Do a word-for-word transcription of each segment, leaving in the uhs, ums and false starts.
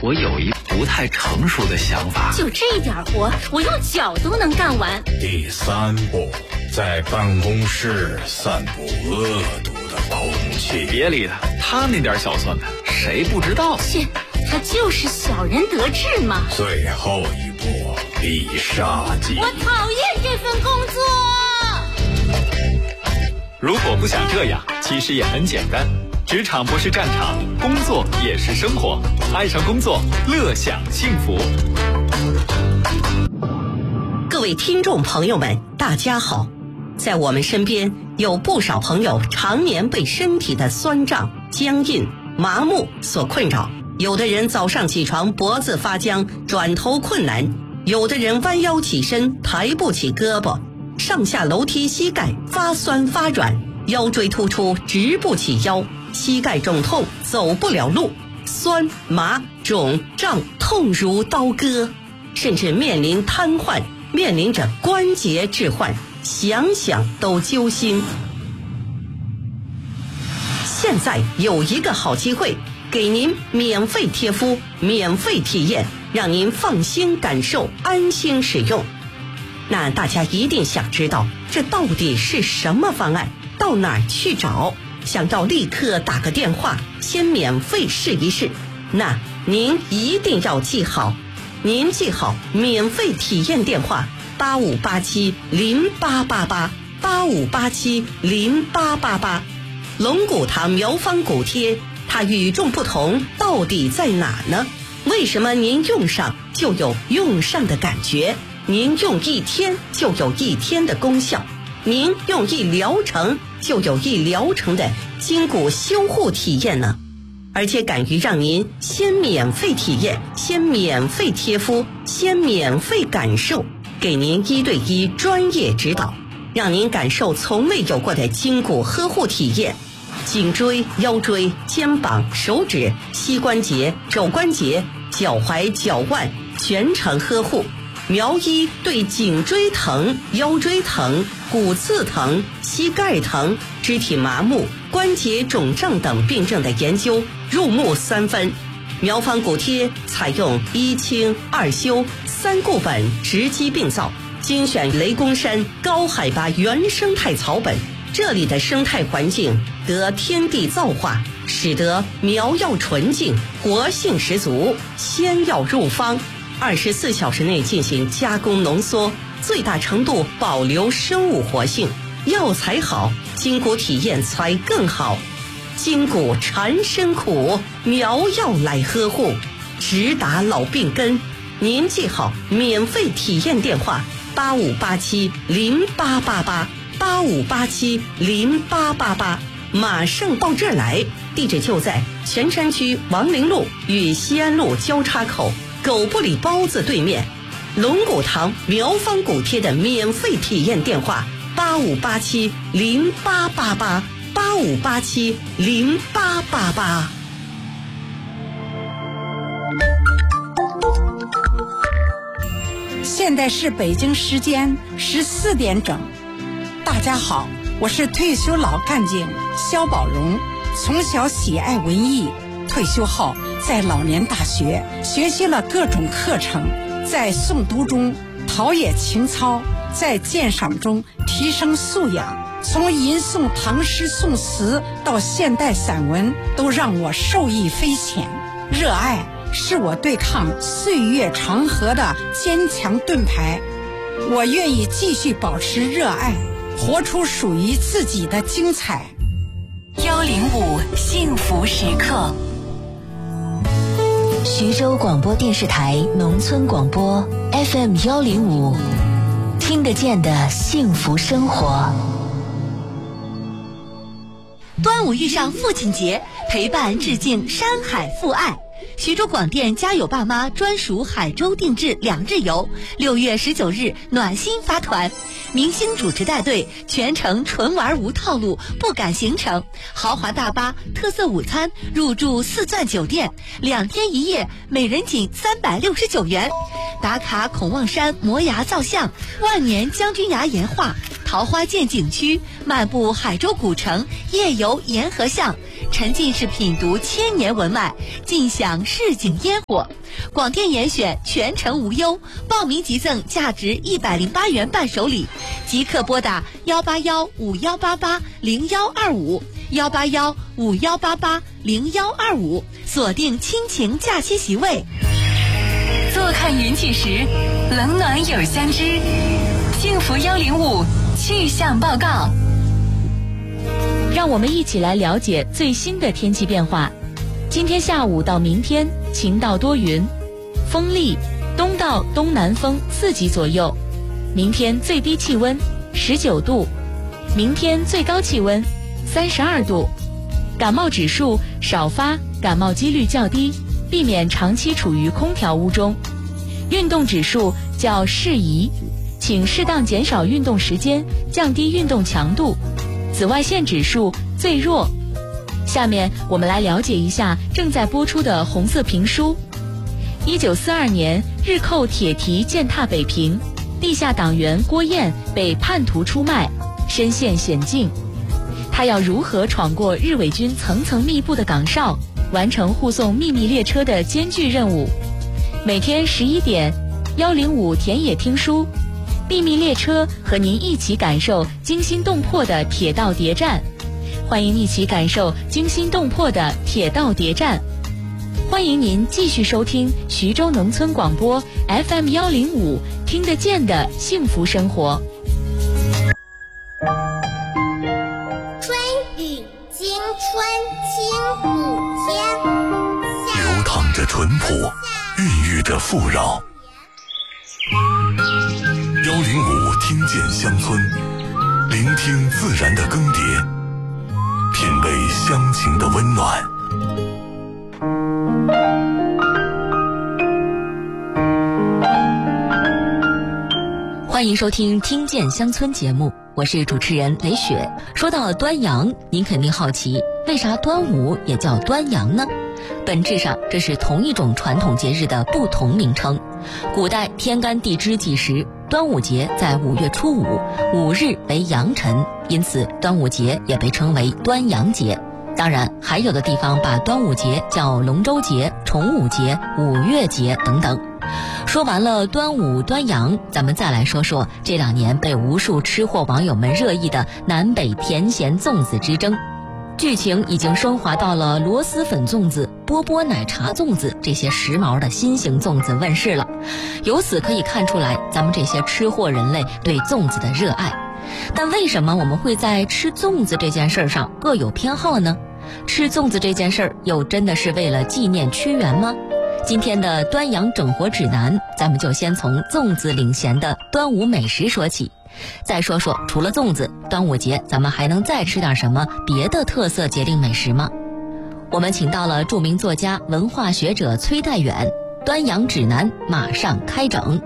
我有一不太成熟的想法。 就这点活，我用脚都能干完。 第三步，在办公室散布恶毒的空气。 别理他，他那点小算盘，谁不知道？ 切，他就是小人得志嘛。 最后一步，必杀技。 我讨厌这份工作。 如果不想这样，其实也很简单。职场不是战场，工作也是生活。爱上工作，乐享幸福。 各位听众朋友们，大家好。在我们身边有不少朋友常年被身体的酸胀、僵硬、麻木所困扰。有的人早上起床脖子发僵，转头困难；有的人弯腰起身抬不起胳膊，上下楼梯膝盖发酸发软，腰椎突出直不起腰，膝盖肿痛走不了路，酸麻肿胀痛如刀割，甚至面临瘫痪，面临着关节置换，想想都揪心。现在有一个好机会，给您免费贴敷，免费体验，让您放心感受，安心使用。那大家一定想知道，这到底是什么方案？到哪儿去找？想要立刻打个电话，先免费试一试。那您一定要记好，您记好免费体验电话八五八七零八八八八五八七零八八八。龙骨堂苗方骨贴，它与众不同到底在哪呢？为什么您用上就有用上的感觉？您用一天就有一天的功效，您用一疗程就有一疗程的筋骨修护体验呢？而且敢于让您先免费体验，先免费贴敷，先免费感受，给您一对一专业指导，让您感受从未有过的筋骨呵护体验。颈椎、腰椎、肩膀、手指、膝关节、肘关节、脚踝、脚腕全程呵护。苗医对颈椎疼、腰椎疼、骨刺疼、膝盖疼、肢体麻木、关节肿胀等病症的研究入木三分。苗方骨贴采用一清二修三固本直击病灶，精选雷公山高海拔原生态草本，这里的生态环境得天地造化，使得苗药纯净，活性十足，仙药入方，二十四小时内进行加工浓缩，最大程度保留生物活性。药材好，筋骨体验才更好。筋骨缠身苦，苗药来呵护，直达老病根。您记好免费体验电话八五八七零八八八八五八七零八八八，马上到这儿来。地址就在泉山区王陵路与西安路交叉口狗不理包子对面。龙骨堂苗方骨贴的免费体验电话八五八七零八八八八五八七零八八八。 现在是北京时间十四点整。大家好，我是退休老干警肖宝荣。从小喜爱文艺，退休后在老年大学学习了各种课程，在诵读中陶冶情操，在鉴赏中提升素养。从吟诵唐诗宋词到现代散文，都让我受益匪浅。热爱是我对抗岁月长河的坚强盾牌，我愿意继续保持热爱，活出属于自己的精彩。 幺零五幸福时刻，徐州广播电视台农村广播 F M 幺零五，听得见的幸福生活。 端午遇上父亲节，陪伴致敬山海父爱。徐州广电家有爸妈专属海州定制两日游，六月十九日暖心发团，明星主持带队，全程纯玩无套路，不赶行程，豪华大巴、特色午餐，入住四钻酒店，两天一夜，每人仅三百六十九元。打卡孔望山摩崖造像、万年将军崖岩画、桃花涧景区，漫步海州古城，夜游沿河巷， 沉浸式品读千年文脉，尽享市井烟火。广电严选全程无忧，报名即赠价值一百零八元伴手礼，即刻拨打幺八幺五幺八八零幺二五幺八幺五幺八八零幺二五，锁定亲情假期席位。 坐看云起时，冷暖有相知。幸福幺零五气象报告， 让我们一起来了解最新的天气变化。今天下午到明天晴到多云，风力东到东南风四级左右。明天最低气温十九度，明天最高气温三十二度。感冒指数少发，感冒几率较低，避免长期处于空调屋中。运动指数较适宜，请适当减少运动时间，降低运动强度。紫外线指数最弱。下面我们来了解一下正在播出的红色评书。一九四二年，日寇铁蹄践踏北平，地下党员郭燕被叛徒出卖，身陷险境。他要如何闯过日伪军层层密布的岗哨，完成护送秘密列车的艰巨任务？每天十一点，幺零五田野听书，秘密列车和您一起感受惊心动魄的铁道谍战。欢迎一起感受惊心动魄的铁道谍战。欢迎您继续收听徐州农村广播 F M 幺零五，听得见的幸福生活。 春雨惊春清谷天， 流淌着淳朴，孕育着富饶。幺零五听见乡村，聆听自然的更迭，品味乡情的温暖。 欢迎收听《听见乡村》节目，我是主持人雷雪。说到端阳，您肯定好奇，为啥端午也叫端阳呢？本质上，这是同一种传统节日的不同名称。古代天干地支计时，端午节在五月初五，五日为阳辰，因此端午节也被称为端阳节。当然，还有的地方把端午节叫龙舟节、重午节、五月节等等。说完了端午端阳，咱们再来说说这两年被无数吃货网友们热议的南北甜咸粽子之争。剧情已经升华到了螺蛳粉粽子、波波奶茶粽子这些时髦的新型粽子问世了。由此可以看出来，咱们这些吃货人类对粽子的热爱。但为什么我们会在吃粽子这件事上各有偏好呢？吃粽子这件事儿又真的是为了纪念屈原吗？今天的端阳整活指南，咱们就先从粽子领衔的端午美食说起，再说说除了粽子，端午节咱们还能再吃点什么别的特色节令美食吗？我们请到了著名作家、文化学者崔代远，端阳指南马上开整。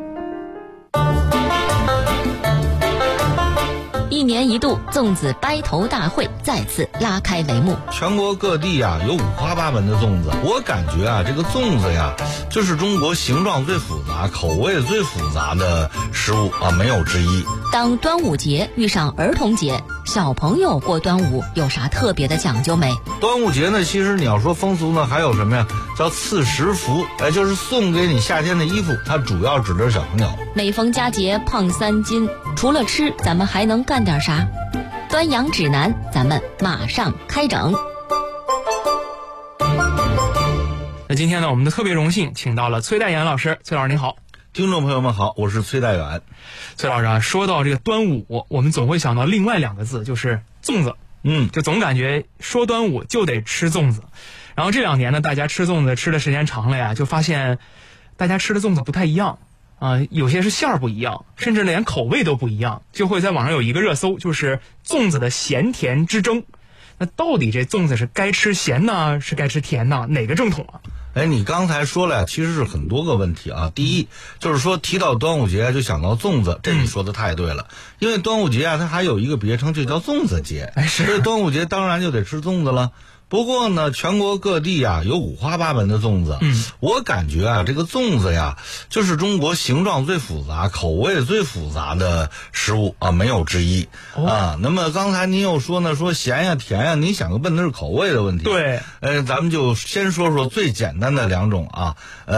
一年一度粽子掰头大会再次拉开帷幕， 全国各地啊有五花八门的粽子。我感觉啊，这个粽子呀，就是中国形状最复杂、口味最复杂的食物啊，没有之一。 当端午节遇上儿童节，小朋友过端午有啥特别的讲究没？ 端午节呢，其实你要说风俗呢，还有什么呀？叫赐食服，哎，就是送给你夏天的衣服，它主要指的是小朋友。 每逢佳节胖三斤，除了吃，咱们还能干点啥？端阳指南，咱们马上开整。 那今天呢，我们的特别荣幸请到了崔代远老师。崔老师您好。 听众朋友们好，我是崔代远。 崔老师啊，说到这个端午，我们总会想到另外两个字，就是粽子。 嗯， 就总感觉说端午就得吃粽子。然后这两年呢，大家吃粽子吃的时间长了呀，就发现大家吃的粽子不太一样啊、呃，有些是馅儿不一样，甚至连口味都不一样，就会在网上有一个热搜，就是粽子的咸甜之争。那到底这粽子是该吃咸呢，是该吃甜呢？哪个正统啊？ 哎，你刚才说了呀，其实是很多个问题啊。第一，就是说提到端午节就想到粽子，这你说的太对了。因为端午节啊，它还有一个别称，就叫粽子节。 哎，是。 所以端午节当然就得吃粽子了。 不过呢，全国各地啊有五花八门的粽子。 嗯， 我感觉啊，这个粽子呀，就是中国形状最复杂、口味最复杂的食物啊，没有之一、哦、啊。那么刚才您又说呢，说咸呀、甜呀，您想问的是口味的问题。 对， 呃，咱们就先说说最简单的两种啊。呃